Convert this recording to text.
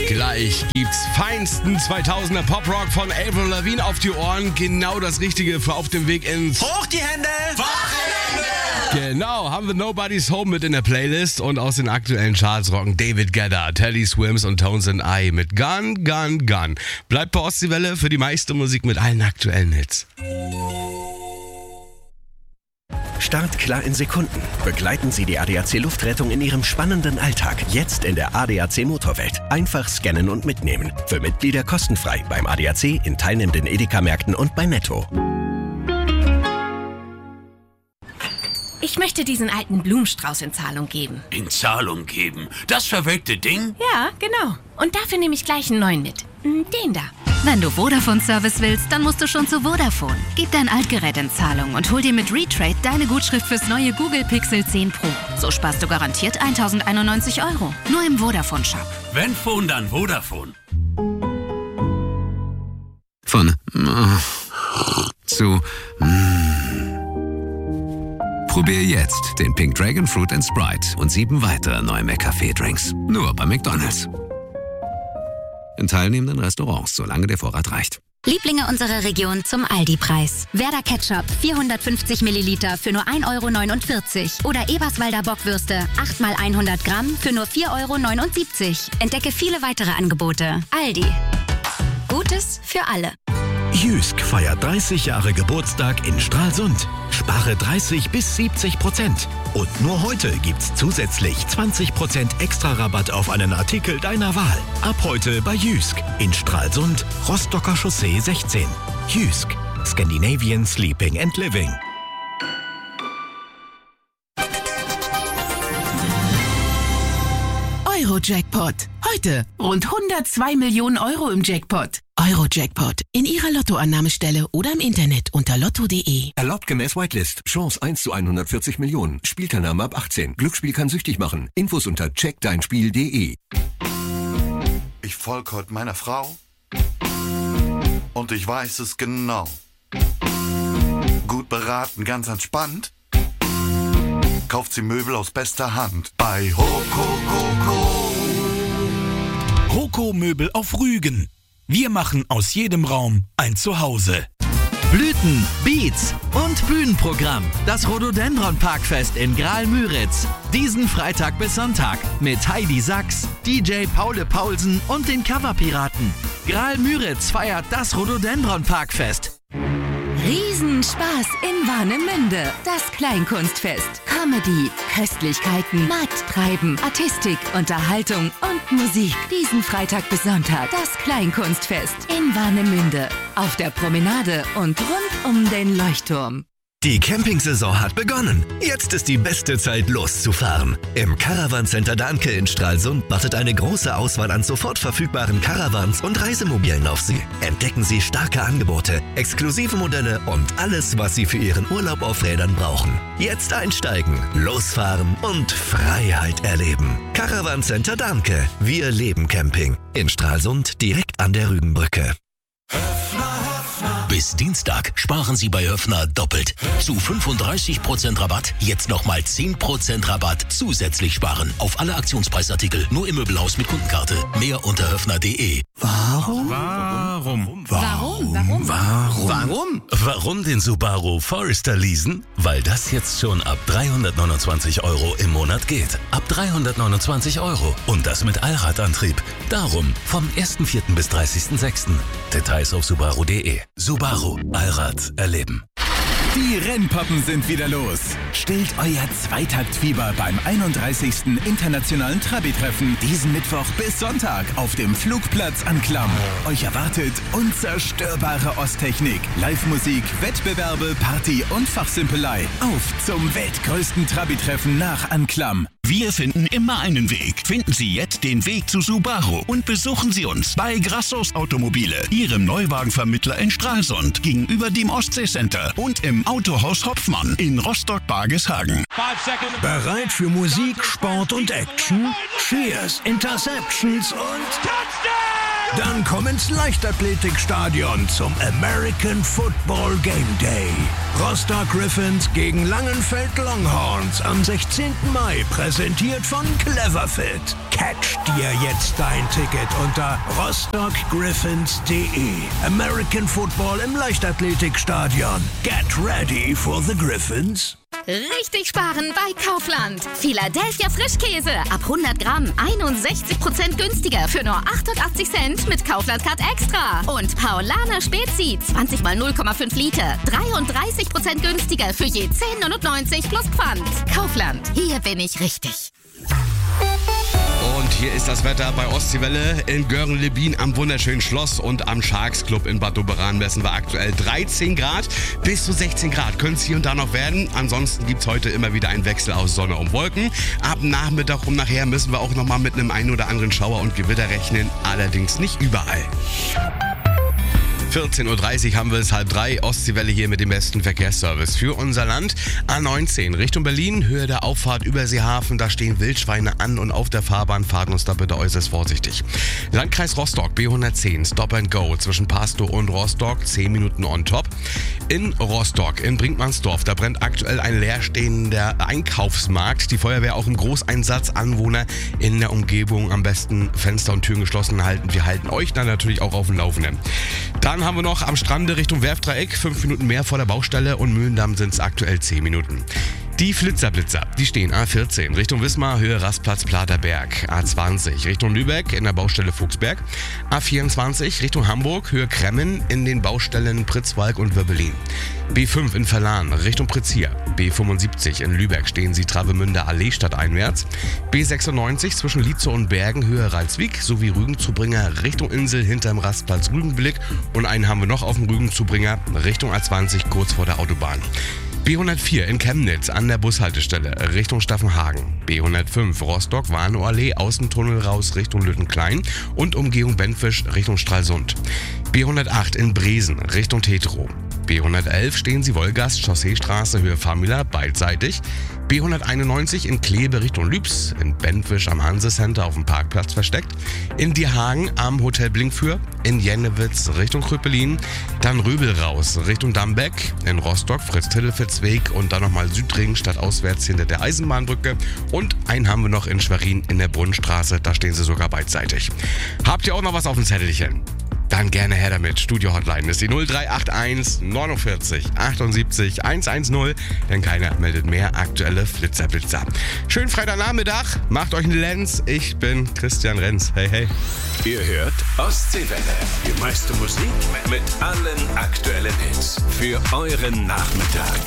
Gleich gibt's feinsten 2000er Poprock von Avril Lavigne auf die Ohren. Genau das Richtige für auf dem Weg ins Hoch die Hände! Wochenende! Genau, haben wir Nobody's Home mit in der Playlist und aus den aktuellen Charts rocken David Guetta, Teddy Swims und Tones and I mit Gun, Gun, Gun. Bleibt bei Ostseewelle für die meiste Musik mit allen aktuellen Hits. Startklar in Sekunden. Begleiten Sie die ADAC Luftrettung in Ihrem spannenden Alltag. Jetzt in der ADAC Motorwelt. Einfach scannen und mitnehmen. Für Mitglieder kostenfrei beim ADAC, in teilnehmenden Edeka-Märkten und bei Netto. Ich möchte diesen alten Blumenstrauß in Zahlung geben. In Zahlung geben? Das verwelkte Ding? Ja, genau. Und dafür nehme ich gleich einen neuen mit. Den da. Wenn du Vodafone-Service willst, dann musst du schon zu Vodafone. Gib dein Altgerät in Zahlung und hol dir mit Retrade deine Gutschrift fürs neue Google Pixel 10 Pro. So sparst du garantiert 1.091 €. Nur im Vodafone-Shop. Wenn Phone, dann Vodafone. Von zu Probier jetzt den Pink Dragon Fruit & Sprite und 7 weitere neue McCafé-Drinks. Nur bei McDonald's. In teilnehmenden Restaurants, solange der Vorrat reicht. Lieblinge unserer Region zum Aldi-Preis. Werder Ketchup 450 Milliliter für nur 1,49 € oder Eberswalder Bockwürste 8 x 100 Gramm für nur 4,79 €. Entdecke viele weitere Angebote. Aldi. Gutes für alle. Jysk feiert 30 Jahre Geburtstag in Stralsund. Spare 30 bis 70%. Und nur heute gibt's zusätzlich 20% extra Rabatt auf einen Artikel deiner Wahl. Ab heute bei Jysk in Stralsund, Rostocker Chaussee 16. Jysk, Scandinavian Sleeping and Living. Euro-Jackpot. Heute rund 102 Millionen € im Jackpot. Euro-Jackpot. In Ihrer Lottoannahmestelle oder im Internet unter lotto.de. Erlaubt gemäß Whitelist. Chance 1 zu 140 Millionen. Spielteilnahme ab 18. Glücksspiel kann süchtig machen. Infos unter checkdeinspiel.de. Ich folge heute meiner Frau und ich weiß es genau. Gut beraten, ganz entspannt. Kauft sie Möbel aus bester Hand bei Hoko. Hoko Möbel auf Rügen. Wir machen aus jedem Raum ein Zuhause. Blüten, Beats und Bühnenprogramm. Das Rhododendron Parkfest in Graal-Müritz. Diesen Freitag bis Sonntag mit Heidi Sachs, DJ Paule Paulsen und den Coverpiraten. Graal-Müritz feiert das Rhododendron Parkfest. Riesenspaß in Warnemünde. Das Kleinkunstfest. Comedy, Köstlichkeiten, Markttreiben, Artistik, Unterhaltung und Musik. Diesen Freitag bis Sonntag. Das Kleinkunstfest in Warnemünde. Auf der Promenade und rund um den Leuchtturm. Die Campingsaison hat begonnen. Jetzt ist die beste Zeit, loszufahren. Im Caravan Center Dahnke in Stralsund wartet eine große Auswahl an sofort verfügbaren Caravans und Reisemobilen auf Sie. Entdecken Sie starke Angebote, exklusive Modelle und alles, was Sie für Ihren Urlaub auf Rädern brauchen. Jetzt einsteigen, losfahren und Freiheit erleben. Caravan Center Dahnke. Wir leben Camping. In Stralsund direkt an der Rügenbrücke. Bis Dienstag sparen Sie bei Höffner doppelt. Zu 35% Rabatt, jetzt nochmal 10% Rabatt zusätzlich sparen. Auf alle Aktionspreisartikel, nur im Möbelhaus mit Kundenkarte. Mehr unter höffner.de. Warum den Subaru Forester leasen? Weil das jetzt schon ab 329 € im Monat geht. Ab 329 €. Und das mit Allradantrieb. Darum vom 1.4. bis 30.6. Details auf subaru.de. Subaru. Allrad erleben. Die Rennpappen sind wieder los. Stillt euer Zweitaktfieber beim 31. Internationalen Trabi-Treffen diesen Mittwoch bis Sonntag auf dem Flugplatz Anklam. Euch erwartet unzerstörbare Osttechnik, Live-Musik, Wettbewerbe, Party und Fachsimpelei. Auf zum weltgrößten Trabi-Treffen nach Anklam. Wir finden immer einen Weg. Finden Sie jetzt den Weg zu Subaru und besuchen Sie uns bei Grassos Automobile, Ihrem Neuwagenvermittler in Stralsund, gegenüber dem Ostsee-Center und im Autohaus Hopfmann in Rostock-Bargeshagen. Bereit für Musik, Sport und Action? Cheers, Interceptions und Touchdown! Dann komm ins Leichtathletikstadion zum American Football Game Day. Rostock Griffins gegen Langenfeld Longhorns am 16. Mai, präsentiert von Cleverfit. Catch dir jetzt dein Ticket unter rostockgriffins.de. American Football im Leichtathletikstadion. Get ready for the Griffins. Richtig sparen bei Kaufland. Philadelphia Frischkäse ab 100 Gramm 61% günstiger für nur 88 Cent mit Kaufland-Card Extra. Und Paulaner Spezi 20 mal 0,5 Liter 33% günstiger für je 10,99 plus Pfand. Kaufland, hier bin ich richtig. Und hier ist das Wetter bei Ostseewelle in Göhren-Lebin am wunderschönen Schloss und am Sharks Club in Bad Doberan messen wir aktuell 13 Grad. Bis zu 16 Grad können es hier und da noch werden. Ansonsten gibt es heute immer wieder einen Wechsel aus Sonne und Wolken. Ab Nachmittag und nachher müssen wir auch nochmal mit einem einen oder anderen Schauer und Gewitter rechnen. Allerdings nicht überall. 14.30 Uhr haben wir es 2:30. Ostseewelle hier mit dem besten Verkehrsservice für unser Land. A19 Richtung Berlin, Höhe der Auffahrt Überseehafen. Da stehen Wildschweine an und auf der Fahrbahn. Fahrt uns da bitte äußerst vorsichtig. Landkreis Rostock, B110, Stop and Go zwischen Pastow und Rostock, 10 Minuten on top. In Rostock, in Brinkmannsdorf, da brennt aktuell ein leerstehender Einkaufsmarkt. Die Feuerwehr auch im Großeinsatz. Anwohner in der Umgebung am besten Fenster und Türen geschlossen halten. Wir halten euch dann natürlich auch auf dem Laufenden. Dann haben wir noch am Strande Richtung Werftdreieck 5 Minuten mehr vor der Baustelle und Mühlendamm sind es aktuell 10 Minuten. Die Flitzerblitzer, die stehen A14 Richtung Wismar, Höhe Rastplatz Platerberg, A20 Richtung Lübeck in der Baustelle Fuchsberg, A24 Richtung Hamburg, Höhe Kremmen in den Baustellen Pritzwalk und Wirbelin, B5 in Verlan Richtung Pritzhier, B75 in Lübeck stehen sie Travemünder Allee stadteinwärts, B96 zwischen Lietzow und Bergen, Höhe Ralswiek sowie Rügenzubringer Richtung Insel hinterm Rastplatz Rügenblick und einen haben wir noch auf dem Rügenzubringer Richtung A20 kurz vor der Autobahn. B104 in Chemnitz an der Bushaltestelle Richtung Staffenhagen. B105 Rostock, Warnow-Allee, Außentunnel raus Richtung Lüttenklein und Umgehung Benfisch Richtung Stralsund. B108 in Bresen Richtung Tetro. B111 stehen sie Wolgast, Chausseestraße, Höhe Famila, beidseitig. B191 in Kleve Richtung Lübs, in Benfisch am Hanse-Center auf dem Parkplatz versteckt. In Diehagen am Hotel Blinkfür, in Jennewitz Richtung Kröpelin. Dann Röbel raus Richtung Dambeck, in Rostock Fritz-Tillefitz-Weg und dann nochmal Südring stadtauswärts hinter der Eisenbahnbrücke. Und einen haben wir noch in Schwerin in der Brunnenstraße, da stehen sie sogar beidseitig. Habt ihr auch noch was auf dem Zettelchen? Dann gerne her damit. Studio-Hotline ist die 0381 49 78 110, denn keiner meldet mehr aktuelle Flitzerblitzer. Schönen Freitagnachmittag, macht euch einen Lenz. Ich bin Christian Renz. Hey, hey. Ihr hört Ostseewelle. Die meiste Musik mit allen aktuellen Hits für euren Nachmittag.